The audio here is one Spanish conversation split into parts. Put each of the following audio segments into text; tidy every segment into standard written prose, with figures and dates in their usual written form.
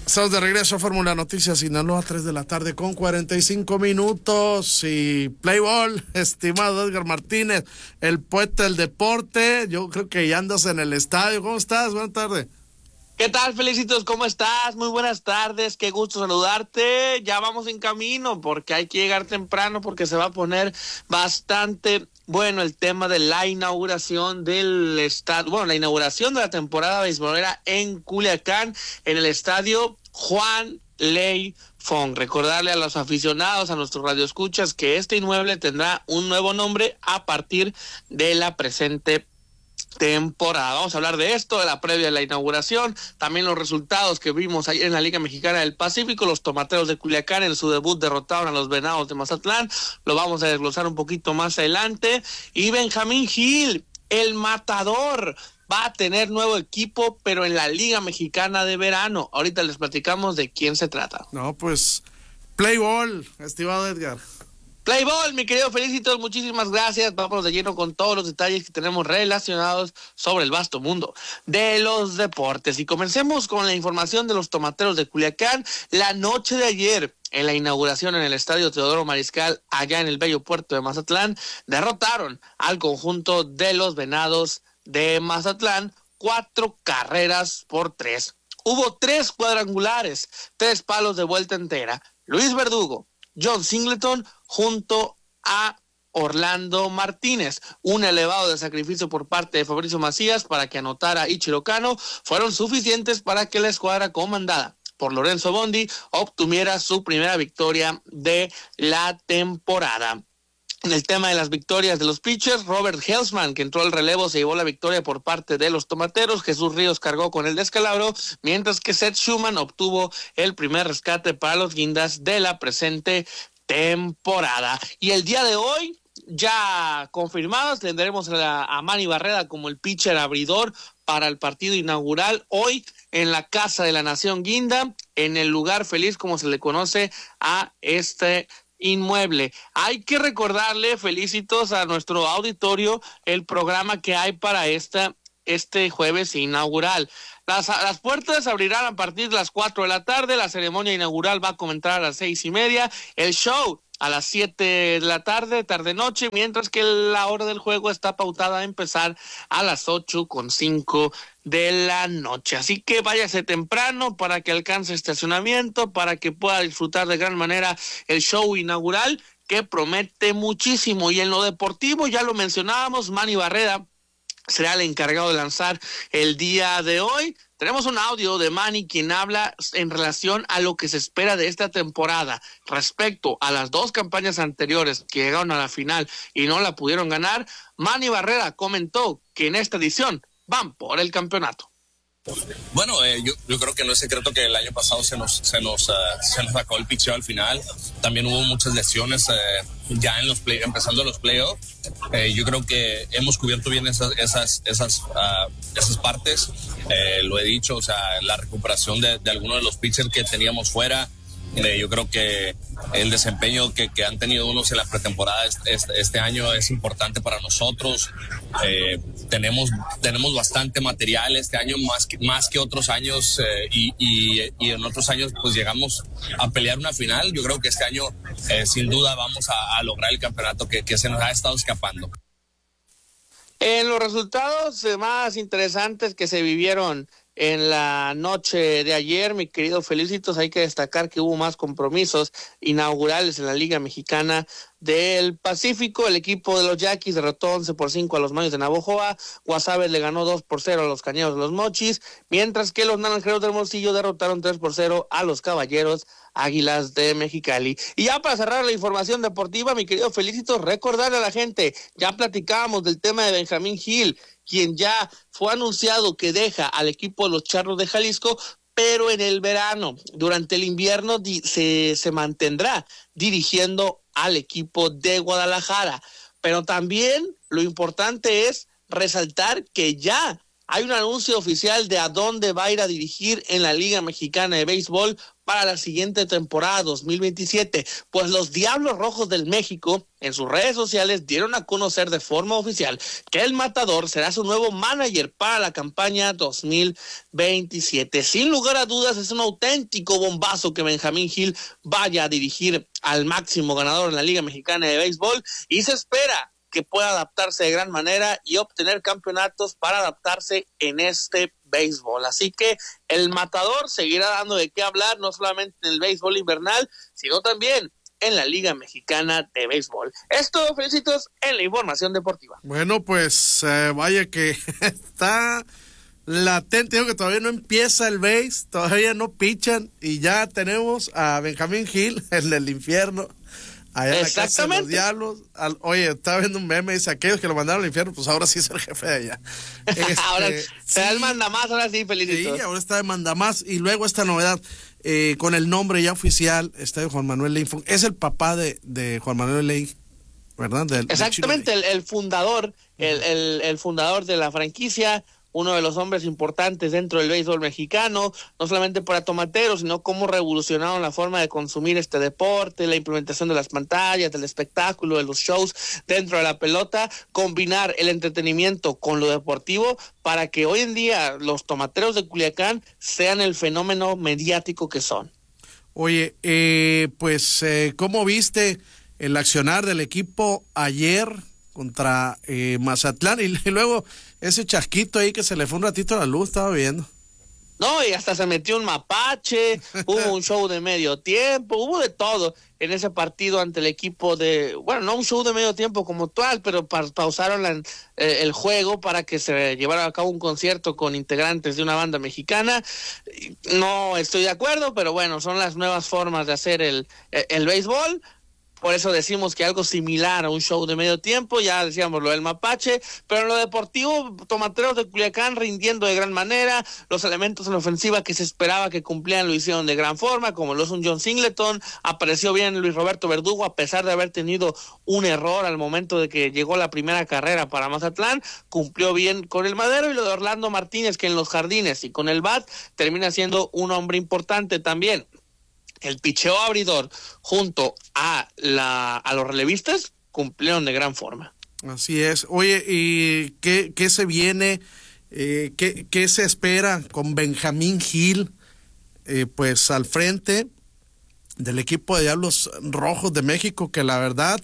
Estamos de regreso a Fórmula Noticias Sinaloa, 3 de la tarde con 45 minutos y play ball, estimado Edgar Martínez, el poeta del deporte. Yo creo que ya andas en el estadio. ¿Cómo estás? Buenas tardes. ¿Qué tal, Felicitos? ¿Cómo estás? Muy buenas tardes, qué gusto saludarte. Ya vamos en camino porque hay que llegar temprano porque se va a poner bastante bueno el tema de la inauguración del estadio, bueno, la inauguración de la temporada beisbolera en Culiacán, en el estadio Juan Ley Fong. Recordarle a los aficionados, a nuestros radioescuchas, que este inmueble tendrá un nuevo nombre a partir de la presente temporada. Vamos a hablar de esto, de la previa de la inauguración, también los resultados que vimos ayer en la Liga Mexicana del Pacífico. Los Tomateros de Culiacán en su debut derrotaron a los Venados de Mazatlán, lo vamos a desglosar un poquito más adelante. Y Benjamín Gil, el matador, va a tener nuevo equipo, pero en la Liga Mexicana de Verano. Ahorita les platicamos de quién se trata. No, pues, play ball, estimado Edgar. Play ball, mi querido Felicitos, muchísimas gracias. Vamos de lleno con todos los detalles que tenemos relacionados sobre el vasto mundo de los deportes. Y comencemos con la información de los Tomateros de Culiacán. La noche de ayer, en la inauguración en el Estadio Teodoro Mariscal, allá en el bello puerto de Mazatlán, derrotaron al conjunto de los Venados de Mazatlán 4-3. Hubo 3 cuadrangulares, 3 palos de vuelta entera. Luis Verdugo, John Singleton junto a Orlando Martínez. Un elevado de sacrificio por parte de Fabricio Macías para que anotara Ichiro Kano fueron suficientes para que la escuadra comandada por Lorenzo Bondi obtuviera su primera victoria de la temporada. En el tema de las victorias de los pitchers, Robert Helsman, que entró al relevo, se llevó la victoria por parte de los Tomateros. Jesús Ríos cargó con el descalabro, mientras que Seth Schumann obtuvo el primer rescate para los Guindas de la presente temporada. Y el día de hoy, ya confirmados, tendremos a Manny Barreda como el pitcher abridor para el partido inaugural hoy en la Casa de la Nación Guinda, en el lugar feliz, como se le conoce a este inmueble. Hay que recordarle, Felicitos, a nuestro auditorio el programa que hay para este jueves inaugural. Las puertas se abrirán a partir de las 4 de la tarde, la ceremonia inaugural va a comenzar a las 6:30, el show a las 7 de la tarde-noche, mientras que la hora del juego está pautada a empezar a las 8:05 de la noche. Así que váyase temprano para que alcance estacionamiento, para que pueda disfrutar de gran manera el show inaugural, que promete muchísimo. Y en lo deportivo, ya lo mencionábamos, Manny Barreda será el encargado de lanzar el día de hoy. Tenemos un audio de Manny, quien habla en relación a lo que se espera de esta temporada respecto a las 2 campañas anteriores que llegaron a la final y no la pudieron ganar. Manny Barrera comentó que en esta edición van por el campeonato. Bueno, yo creo que no es secreto que el año pasado se nos sacó el picheo al final. También hubo muchas lesiones ya en empezando los playoffs. Yo creo que hemos cubierto bien esas partes. Lo he dicho, o sea, la recuperación de algunos de los pitchers que teníamos fuera. Yo creo que el desempeño que han tenido unos en la pretemporada este año es importante para nosotros. Tenemos bastante material este año, más que otros años, y en otros años pues llegamos a pelear una final. Yo creo que este año sin duda vamos a lograr el campeonato que se nos ha estado escapando. En los resultados más interesantes que se vivieron en la noche de ayer, mi querido Felicitos, hay que destacar que hubo más compromisos inaugurales en la Liga Mexicana del Pacífico. El equipo de los Yaquis derrotó 11-5 a los Mayos de Navojoa. Guasave le ganó 2-0 a los Cañeros de los Mochis, mientras que los Naranjeros del Hermosillo derrotaron 3-0 a los Caballeros Águilas de Mexicali. Y ya para cerrar la información deportiva, mi querido Felicitos, recordarle a la gente, ya platicábamos del tema de Benjamín Gil, quien ya fue anunciado que deja al equipo de los Charros de Jalisco, pero en el verano, durante el invierno, se mantendrá dirigiendo al equipo de Guadalajara. Pero también lo importante es resaltar que ya hay un anuncio oficial de a dónde va a ir a dirigir en la Liga Mexicana de Béisbol para la siguiente temporada 2027, pues los Diablos Rojos del México en sus redes sociales dieron a conocer de forma oficial que el Matador será su nuevo manager para la campaña 2027. Sin lugar a dudas, es un auténtico bombazo que Benjamín Gil vaya a dirigir al máximo ganador en la Liga Mexicana de Béisbol, y se espera que pueda adaptarse de gran manera y obtener campeonatos para adaptarse en este béisbol. Así que el Matador seguirá dando de qué hablar, no solamente en el béisbol invernal, sino también en la Liga Mexicana de Béisbol. Esto, Felicitos, en la información deportiva. Bueno, pues vaya que está latente, digo que todavía no empieza el béis, todavía no pichan y ya tenemos a Benjamín Gil en el infierno. Allá en la casa de los Diablos. Oye, estaba viendo un meme, dice, aquellos que lo mandaron al infierno, pues ahora sí es el jefe de allá. Ahora se da el mandamás, ahora sí, Felicitos. Sí, ahora está de mandamás. Y luego esta novedad, con el nombre ya oficial, está de Juan Manuel Ley. Es el papá de Juan Manuel Ley, ¿verdad? Exactamente, el fundador, el fundador de la franquicia, uno de los hombres importantes dentro del béisbol mexicano, no solamente para tomateros, sino cómo revolucionaron la forma de consumir este deporte, la implementación de las pantallas, del espectáculo, de los shows dentro de la pelota, combinar el entretenimiento con lo deportivo para que hoy en día los tomateros de Culiacán sean el fenómeno mediático que son. Oye, pues, ¿cómo viste el accionar del equipo ayer contra Mazatlán? Y luego ese chasquito ahí que se le fue un ratito la luz, estaba viendo. No, y hasta se metió un mapache, hubo un show de medio tiempo, hubo de todo en ese partido ante el equipo de, bueno, no un show de medio tiempo como tal, pero pausaron el juego para que se llevara a cabo un concierto con integrantes de una banda mexicana. No estoy de acuerdo, pero bueno, son las nuevas formas de hacer el béisbol. Por eso decimos que algo similar a un show de medio tiempo, ya decíamos lo del mapache, pero en lo deportivo, tomateros de Culiacán rindiendo de gran manera, los elementos en ofensiva que se esperaba que cumplían lo hicieron de gran forma, como lo es un John Singleton, apareció bien Luis Roberto Verdugo, a pesar de haber tenido un error al momento de que llegó la primera carrera para Mazatlán, cumplió bien con el madero, y lo de Orlando Martínez, que en los jardines y con el bat termina siendo un hombre importante también. El picheo abridor junto a los relevistas cumplieron de gran forma. Así es. Oye, ¿y qué se viene? ¿Qué se espera con Benjamín Gil pues al frente del equipo de Diablos Rojos de México? Que la verdad,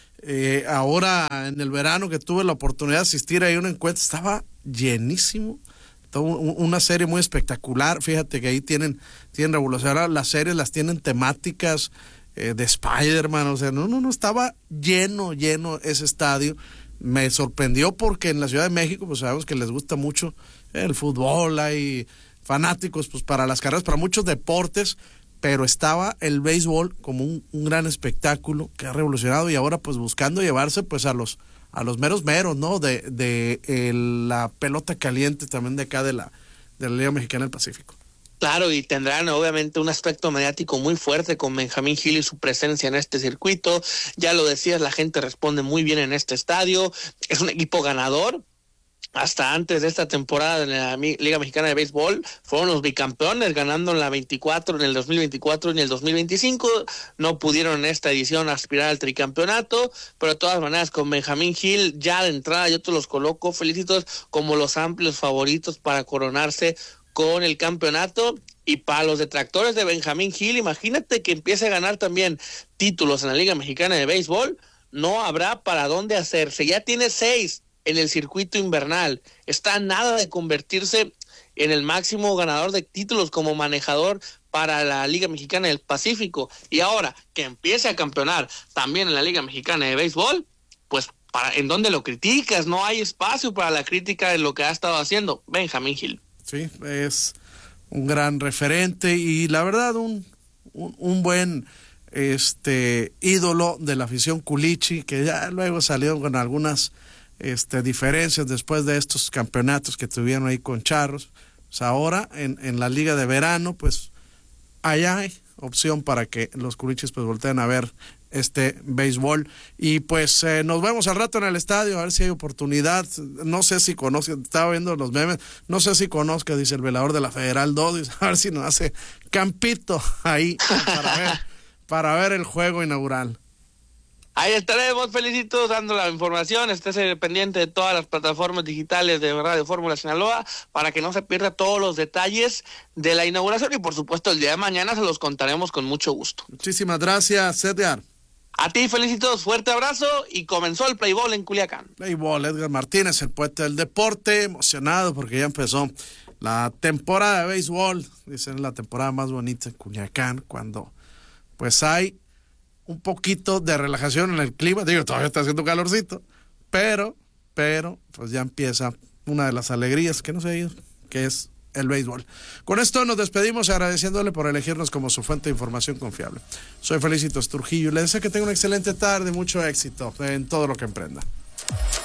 ahora en el verano que tuve la oportunidad de asistir a un encuentro, estaba llenísimo. Una serie muy espectacular. Fíjate que ahí tienen revolucionar las series, las tienen temáticas de Spider-Man, o sea, no, estaba lleno ese estadio. Me sorprendió porque en la Ciudad de México, pues sabemos que les gusta mucho el fútbol, hay fanáticos pues para las carreras, para muchos deportes, pero estaba el béisbol como un gran espectáculo que ha revolucionado, y ahora pues buscando llevarse pues a los meros, ¿no? De la pelota caliente también de acá de la Liga Mexicana del Pacífico. Claro, y tendrán obviamente un aspecto mediático muy fuerte con Benjamín Gil y su presencia en este circuito. Ya lo decías, la gente responde muy bien en este estadio. Es un equipo ganador. Hasta antes de esta temporada de la Liga Mexicana de Béisbol fueron los bicampeones, ganando en la 24, en el 2024 y en el 2025. No pudieron en esta edición aspirar al tricampeonato, pero de todas maneras con Benjamín Gil ya de entrada yo te los coloco, Felicitos, como los amplios favoritos para coronarse con el campeonato. Y para los detractores de Benjamín Gil, imagínate que empiece a ganar también títulos en la Liga Mexicana de Béisbol, no habrá para dónde hacerse. Ya tiene 6 en el circuito invernal, está a nada de convertirse en el máximo ganador de títulos como manejador para la Liga Mexicana del Pacífico, y ahora que empiece a campeonar también en la Liga Mexicana de Béisbol, pues ¿en dónde lo criticas? No hay espacio para la crítica de lo que ha estado haciendo Benjamín Gil. Sí, es un gran referente y la verdad un buen ídolo de la afición culichi, que ya luego salió con algunas diferencias después de estos campeonatos que tuvieron ahí con Charros. Pues ahora en la liga de verano, pues allá opción para que los culichis pues volteen a ver este béisbol. Y pues nos vemos al rato en el estadio, a ver si hay oportunidad. No sé si conozca, estaba viendo los memes, no sé si conozca, dice el velador de la Federal 2, a ver si nos hace campito ahí para ver el juego inaugural. Ahí estaremos, Felicitos, dando la información. Estés pendiente de todas las plataformas digitales de Radio Fórmula Sinaloa para que no se pierda todos los detalles de la inauguración y por supuesto el día de mañana se los contaremos con mucho gusto. Muchísimas gracias, Edgar. A ti, Felicitos, fuerte abrazo y comenzó el Play Ball en Culiacán. Play Ball, Edgar Martínez, el poeta del deporte, emocionado porque ya empezó la temporada de béisbol. Dicen la temporada más bonita en Culiacán, cuando pues hay un poquito de relajación en el clima. Digo, todavía está haciendo calorcito, pero pues ya empieza una de las alegrías que no se ha ido, que es el béisbol. Con esto nos despedimos agradeciéndole por elegirnos como su fuente de información confiable. Soy Felicitos Trujillo y le deseo que tenga una excelente tarde, mucho éxito en todo lo que emprenda.